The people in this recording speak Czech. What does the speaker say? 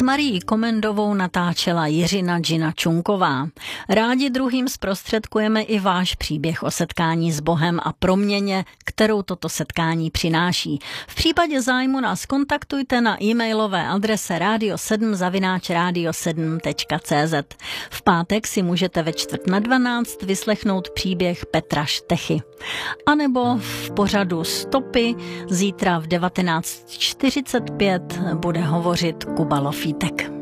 S Marií Komendovou natáčela Jiřina Džina Čunková. Rádi druhým zprostředkujeme i váš příběh o setkání s Bohem a proměně, kterou toto setkání přináší. V případě zájmu nás kontaktujte na e-mailové adrese radio7@radio7.cz. V pátek si můžete ve 11:45 vyslechnout příběh Petra Štechy. A nebo v pořadu Stopy zítra v 19:45 bude hovořit Kuba Lofítek.